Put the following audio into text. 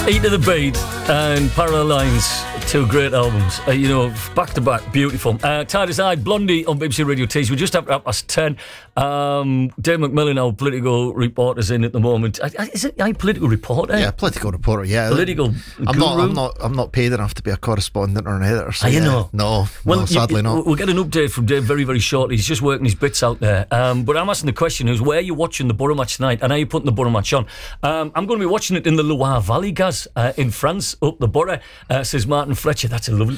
Eat to the Beat and Parallel Lines, two great albums. Back to back, beautiful. Titus Hyde, Blondie on BBC Radio Tees. We're just after 10:30. Dave McMillan, our political reporter's in at the moment. Is it a political reporter? Yeah, political reporter. Yeah, political. I'm not paid enough to be a correspondent or an editor. So No, sadly not. We'll get an update from Dave very, very shortly. He's just working his bits out there. But I'm asking the question: is where are you watching the Borough match tonight? And are you putting the Borough match on? I'm going to be watching it in the Loire Valley, Gaz, in France, up the Borough. Says Martin Fletcher. That's a lovely.